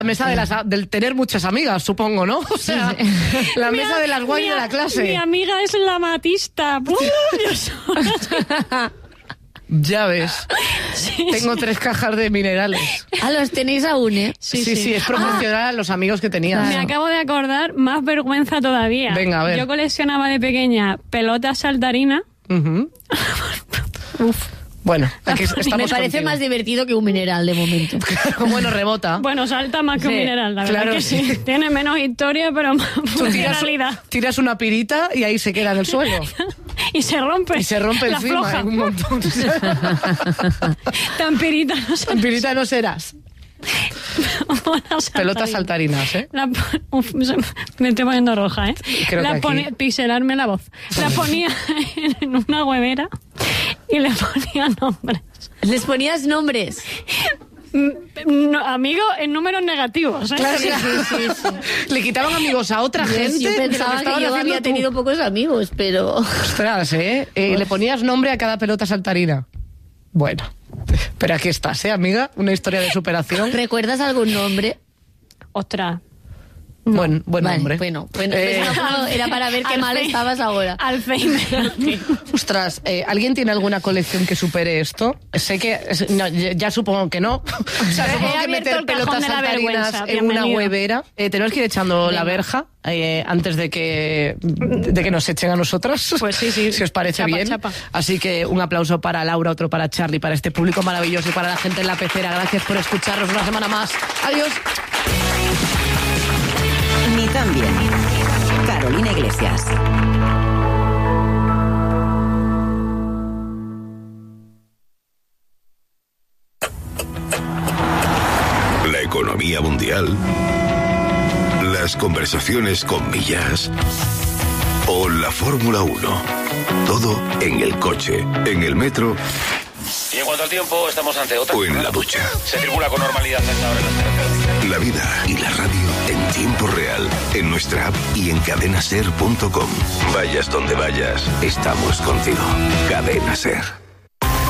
La mesa del tener muchas amigas, supongo, ¿no? O sea, la mesa de las guays de la clase. Mi amiga es la matista. Ya ves. Sí, Tengo 3 cajas de minerales. Los tenéis aún, ¿eh? Sí, es proporcional a los amigos que tenías. Me acabo de acordar, más vergüenza todavía. Venga, a ver. Yo coleccionaba de pequeña pelotas saltarinas. Bueno, aquí estamos Me parece contigo. más divertido que un mineral de momento. Bueno, rebota. Bueno, salta más que un mineral, la verdad claro, que sí. Tiene menos historia, pero más Tú funcionalidad. tiras una pirita y ahí se queda en el suelo. Y se rompe. Y se rompe la encima, floja. un montón. Tan pirita no sé. Pirita no serás. Pelotas saltarinas, ¿eh? Me estoy poniendo roja, ¿eh? Creo que aquí... Pixelarme la voz. La ponía en una huevera y le ponía nombres. ¿Les ponías nombres? No, amigo, en números negativos, ¿eh? Claro, sí. Le quitaban amigos a otra gente. Yo pensaba que yo había tenido pocos amigos, pero... Ostras, ¿eh? Le ponías nombre a cada pelota saltarina. Bueno, pero aquí estás, ¿eh, amiga? Una historia de superación. ¿Recuerdas algún nombre? Ostras. Buen Vale, nombre. Bueno, era para ver qué mal estabas ahora. Alzheimer. Ostras, ¿alguien tiene alguna colección que supere esto? Sé que... No, ya supongo que no. O sea, supongo que meter pelotas saltarinas en una huevera. Tenemos que ir echando la verja antes de que nos echen a nosotras. Pues sí. Si os parece bien. Chapa. Así que un aplauso para Laura, otro para Charlie, para este público maravilloso y para la gente en la pecera. Gracias por escucharnos una semana más. Adiós. Ni tan bien. Carolina Iglesias. La economía mundial. Las conversaciones con millas. O la Fórmula 1. Todo en el coche, en el metro. Y en cuanto al tiempo, estamos ante otra. O en la ducha. Se circula con normalidad hasta ahora en las carreteras. La vida y la radio en tiempo real. En nuestra app y en cadenaser.com. Vayas donde vayas, estamos contigo. Cadena Ser.